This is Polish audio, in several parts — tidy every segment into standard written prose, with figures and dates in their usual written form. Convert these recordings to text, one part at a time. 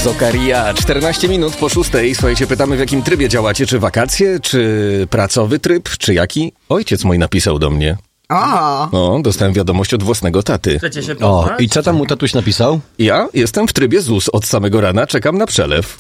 Zokaria, 14 minut po 6. Słuchajcie, pytamy, w jakim trybie działacie? Czy wakacje, czy pracowy tryb, czy jaki? Ojciec mój napisał do mnie. O, dostałem wiadomość od własnego taty. Chcecie się O, poznać? i co tam mu tatuś napisał? Ja jestem w trybie ZUS od samego rana, czekam na przelew.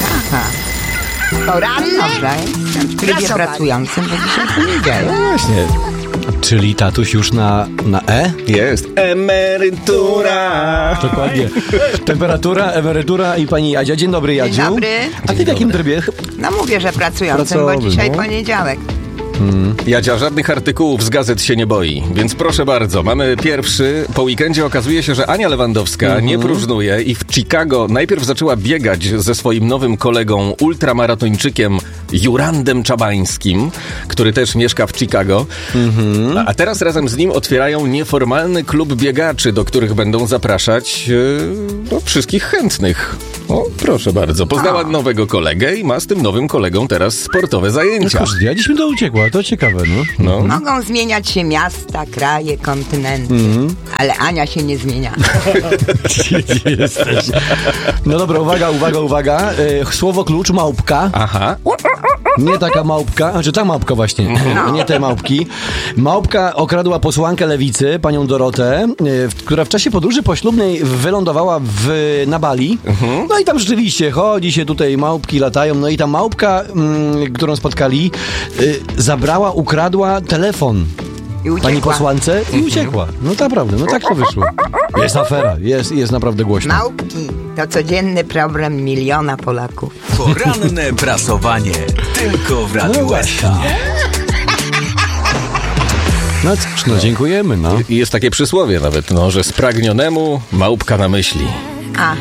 Dobrze, jestem w trybie pracującym, bo dzisiaj poniedziałek. Właśnie. Czyli tatuś już na E? Jest emerytura. Dokładnie. Temperatura, emerytura i pani Jadzia. Dzień dobry, Jadziu. Dzień dobry. A ty w jakim trybie? No mówię, że pracującym, Pracowy, bo dzisiaj no. poniedziałek. Jadzia żadnych artykułów z gazet się nie boi, więc proszę bardzo, mamy pierwszy. Po weekendzie okazuje się, że Ania Lewandowska nie próżnuje i w Chicago najpierw zaczęła biegać ze swoim nowym kolegą, ultramaratończykiem Jurandem Czabańskim, który też mieszka w Chicago. A teraz razem z nim otwierają nieformalny klub biegaczy, do których będą zapraszać wszystkich chętnych. O, proszę bardzo. Poznała nowego kolegę i ma z tym nowym kolegą teraz sportowe zajęcia. Kurde, ja dziś mi to uciekła, to ciekawe, no. Mogą zmieniać się miasta, kraje, kontynenty, ale Ania się nie zmienia. Gdzie jesteś? No dobra, uwaga. Słowo klucz, małpka. Aha. Nie taka małpka, znaczy ta małpka właśnie, nie te małpki. Małpka okradła posłankę Lewicy, panią Dorotę, która w czasie podróży poślubnej wylądowała na Bali. No i tam rzeczywiście chodzi się tutaj, małpki latają, no i ta małpka, którą spotkali, ukradła telefon I uciekła. pani posłance i uciekła. No naprawdę, no tak to wyszło. Jest afera, jest naprawdę głośno. Małpki to codzienny problem miliona Polaków. Poranne prasowanie. Tylko w Radiu SK. No cóż, no dziękujemy, no. I jest takie przysłowie nawet, że spragnionemu małpka na myśli.